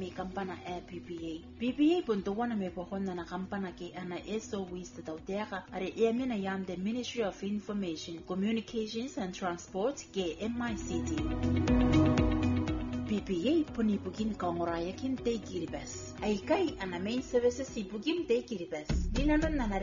mi kampana PPA. PPA punto wana me pohonna na kampana ke ana SOWs tawtega are emina yam the Ministry of Information, Communications and Transport ke MICT. PPA puni bugin kangoraya kin te kiribas. Ay kai ana main services si bugin te kiribas. Dinanon na